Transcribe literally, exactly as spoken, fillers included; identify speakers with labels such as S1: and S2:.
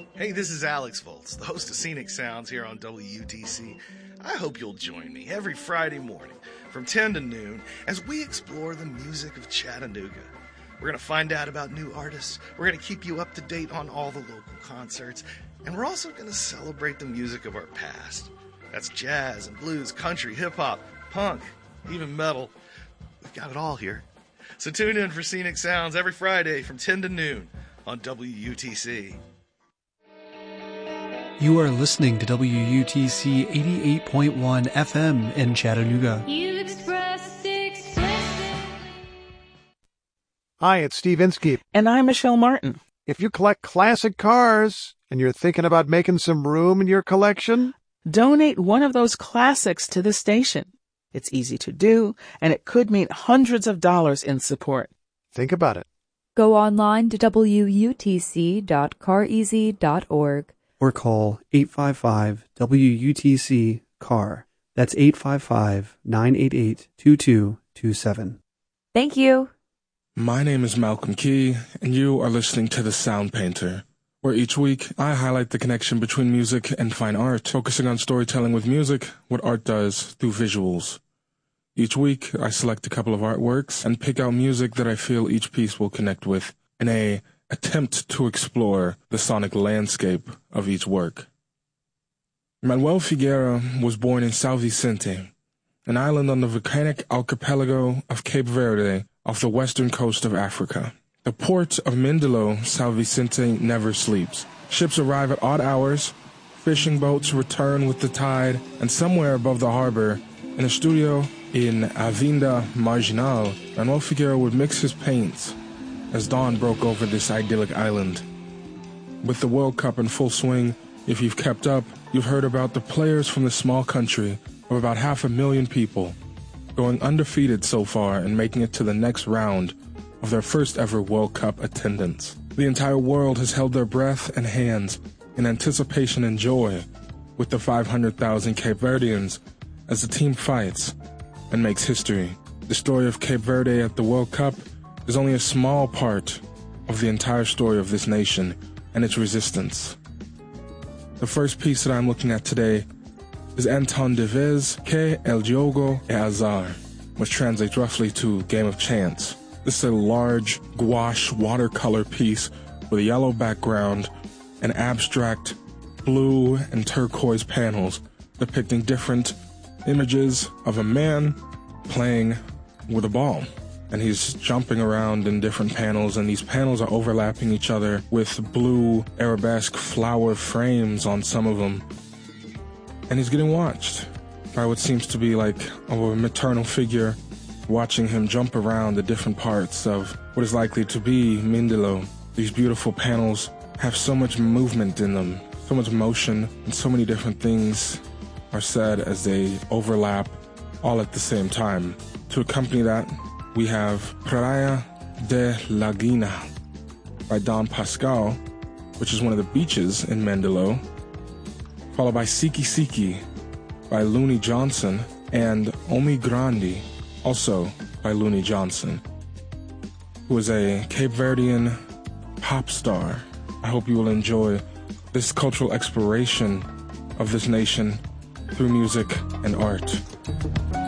S1: Hey, this is Alex Volz, the host of Scenic Sounds here on W U T C. I hope you'll join me every Friday morning from ten to noon as we explore the music of Chattanooga. We're going to find out about new artists, we're going to keep you up to date on all the local concerts, and we're also going to celebrate the music of our past. That's jazz and blues, country, hip-hop, punk, even metal. We've got it all here. So tune in for Scenic Sounds every Friday from ten to noon on W U T C.
S2: You are listening to W U T C eighty-eight point one F M in Chattanooga.
S3: You expressed explicitly.
S4: Hi, it's Steve Inskeep.
S5: And I'm Michelle Martin.
S4: If you collect classic cars and you're thinking about making some room in your collection,
S5: donate one of those classics to the station. It's easy to do, and it could mean hundreds of dollars in support.
S4: Think about it.
S6: Go online to W U T C dot car easy dot org.
S2: Or call eight five five W U T C C A R. That's eight five five, nine eight eight, two two two seven.
S6: Thank you.
S7: My name is Malcolm Key, and you are listening to The Sound Painter, where each week I highlight the connection between music and fine art, focusing on storytelling with music, what art does through visuals. Each week I select a couple of artworks and pick out music that I feel each piece will connect with in a attempt to explore the sonic landscape of each work. Manuel Figueira was born in São Vicente, an island on the volcanic archipelago of Cape Verde off the western coast of Africa. The port of Mindelo, São Vicente, never sleeps. Ships arrive at odd hours, fishing boats return with the tide, and somewhere above the harbor, in a studio in Avinda Marginal, Manuel Figueira would mix his paints as dawn broke over this idyllic island. With the World Cup in full swing, if you've kept up, you've heard about the players from the small country of about half a million people going undefeated so far and making it to the next round of their first ever World Cup attendance. The entire world has held their breath and hands in anticipation and joy with the five hundred thousand Cape Verdeans as the team fights and makes history. The story of Cape Verde at the World Cup is only a small part of the entire story of this nation and its resistance. The first piece that I'm looking at today is Anton Deves' Que El Jogo é Azar, which translates roughly to Game of Chance. This is a large gouache watercolor piece with a yellow background and abstract blue and turquoise panels depicting different images of a man playing with a ball. And he's jumping around in different panels, and these panels are overlapping each other with blue arabesque flower frames on some of them. And he's getting watched by what seems to be like a maternal figure watching him jump around the different parts of what is likely to be Mindelo. These beautiful panels have so much movement in them, so much motion, and so many different things are said as they overlap all at the same time. To accompany that, we have Praia de Laguna by Don Pascal, which is one of the beaches in Mindelo, followed by Siki Siki by Looney Johnson, and Omi Grande, also by Looney Johnson, who is a Cape Verdean pop star. I hope you will enjoy this cultural exploration of this nation through music and art.